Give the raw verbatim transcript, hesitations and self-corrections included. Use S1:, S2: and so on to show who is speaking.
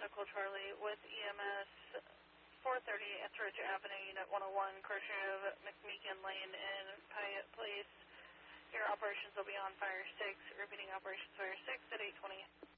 S1: Medical Charlie with E M S four thirty Etheridge Avenue, Unit one oh one, Khrushchev, McMeekin Lane in Pyatt Place. Your operations will be on Fire six, repeating operations Fire six at eight twenty.